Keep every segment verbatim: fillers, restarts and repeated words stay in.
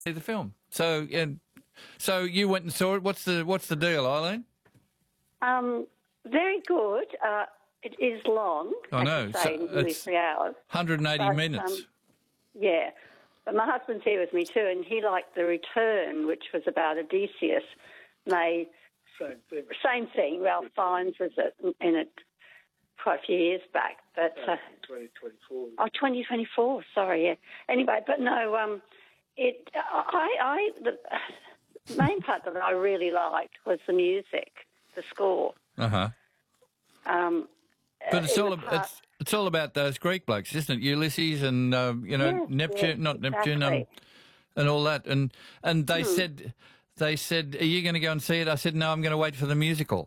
see the film. So, and so you went and saw it. What's the what's the deal, Eileen? Um, very good. Uh, it is long. I know. Say, So nearly it's three hours. one hundred eighty But, minutes. Um, yeah. But my husband's here with me too, and he liked The Return, which was about Odysseus. Made Same thing. same thing. Ralph Fiennes was it, in it quite a few years back. But uh, twenty twenty-four. oh, twenty twenty-four. Sorry. Yeah. Anyway, but no. Um, it. I. I. The main part that I really liked was the music, the score. Uh huh. Um, But it's in all the ab- part- it's it's all about those Greek blokes, isn't it? Ulysses and um, you know Yes, Neptune, yes, not Neptune, um, exactly. and all that. And and they Hmm. said they said, "Are you going to go and see it?" I said, "No, I'm going to wait for the musical."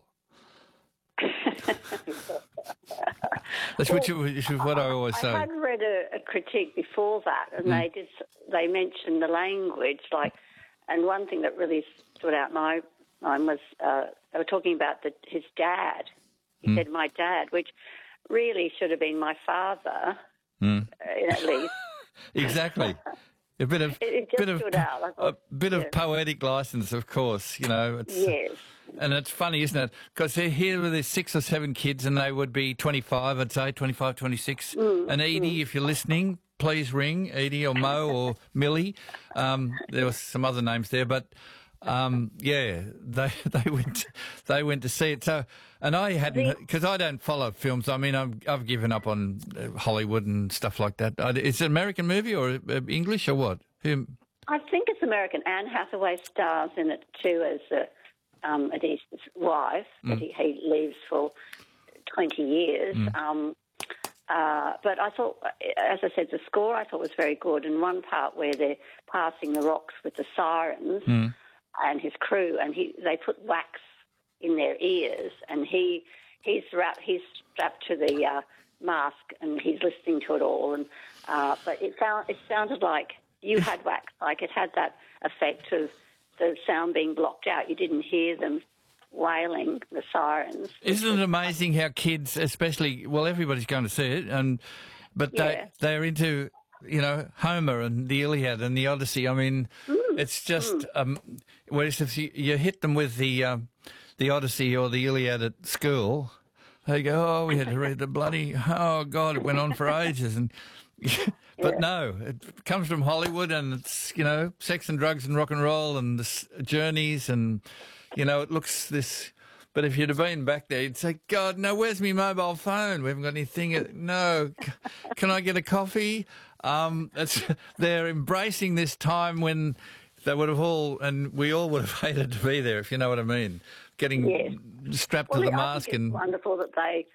That's which, which is what I always I say. had read a, a critique before that, and Mm. they did. They mentioned the language, like, and one thing that really stood out my mind was uh, they were talking about the, his dad. He Mm. said, "My dad," which really should have been my father, Mm. uh, at least. Exactly. A bit of It, it just bit of stood out. I a thought, bit of yeah. poetic license, of course. You know, it's, Yes. and it's funny, isn't it? Because they're here with their six or seven kids, and they would be twenty-five, I'd say, twenty-five, twenty-six. Mm, And Edie, if you're listening, please ring Edie or Mo or Millie. Um, there were some other names there, but um, yeah, they they went they went to see it. So, and I hadn't, because I don't follow films. I mean, I'm, I've given up on uh, Hollywood and stuff like that. Uh, Is it an American movie or uh, English or what? Who? I think it's American. Anne Hathaway stars in it too as uh, um, Odysseus' wife, that he, he leaves for twenty years. Um, uh, but I thought, as I said, the score I thought was very good. And one part where they're passing the rocks with the sirens and his crew, and he they put wax in their ears, and he he's wrapped, he's strapped to the uh, mask, and he's listening to it all. And uh, but it sound it sounded like you had wax, like it had that effect of the sound being blocked out. You didn't hear them wailing, the sirens. Isn't it amazing how kids, especially, well, everybody's going to see it, and but Yeah. they they're into, you know, Homer and the Iliad and the Odyssey. I mean, it's just um, whereas if you, you hit them with the um, the Odyssey or the Iliad at school, they go, "Oh, we had to read the bloody oh God, it went on for ages." And but Yeah. no, it comes from Hollywood, and it's, you know, sex and drugs and rock and roll and the s- journeys, and you know, it looks this. But if you'd have been back there, you'd say, God, no, where's my mobile phone? We haven't got anything. No, C- can I get a coffee? Um, it's, they're embracing this time when they would have all, and we all would have hated to be there, if you know what I mean. Getting Yes. strapped Well, to the I mask. think it's And wonderful that they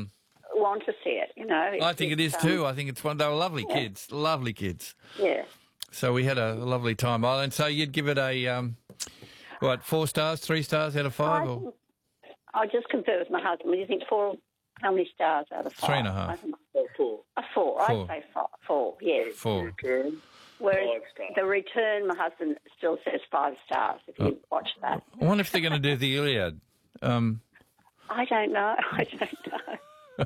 want to see it, you know. I think it is um, too. I think it's one. They were lovely kids, lovely kids. Yeah. So we had a, a lovely time. And so you'd give it a, um, what, four stars, three stars out of five? I Or? think- I'll just confer with my husband. What do you think? Four? How many stars out of five? Three and a half. I think Oh, four. a four. Four. I'd say four. Four. Yes. Four. Return. Whereas Five stars. the Return, my husband still says five stars. If you watch that, I wonder if they're going to do the Iliad. Um, I don't know. I don't know.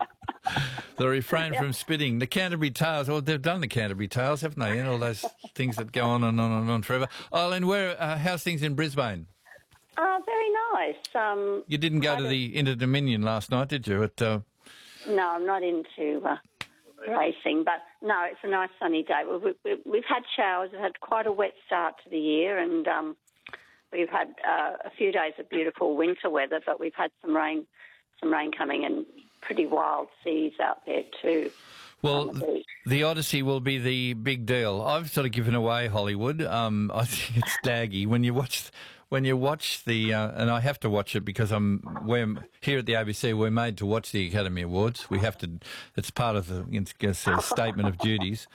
the refrain from spitting. The Canterbury Tales. Well, they've done the Canterbury Tales, haven't they? And all those things that go on and on and on forever. Oh, and where? Uh, how's things in Brisbane? Uh, very nice. Um, You didn't go I to don't- the Inter Dominion last night, did you? At uh, No, I'm not into uh, racing, but no, it's a nice sunny day. We, we, we've had showers. We've had quite a wet start to the year, and um, we've had uh, a few days of beautiful winter weather, but we've had some rain, some rain coming, and pretty wild seas out there too. Well, on the beach. the Odyssey will be the big deal. I've sort of given away Hollywood. Um, I think it's daggy when you watch when you watch the, uh, and I have to watch it because I'm we're here at the A B C. We're made to watch the Academy Awards. We have to. It's part of the, I guess, a statement of duties,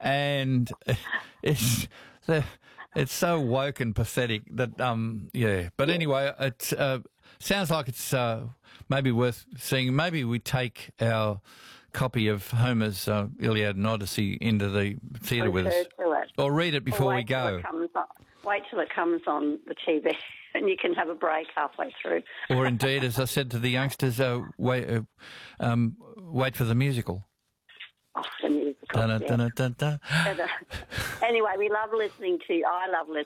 and it's the. It's so woke and pathetic that, um, yeah. But anyway, it uh, sounds like it's uh, maybe worth seeing. Maybe we take our copy of Homer's uh, Iliad and Odyssey into the theatre with us, Refer to it. or read it Or before we wait till go, it comes on- Wait till it comes on the T V, and you can have a break halfway through. or indeed, as I said to the youngsters, uh, wait, uh, um, wait for the musical. Oh, the musical. Dun, dun, dun, dun, dun. Anyway, we love listening to. I love listening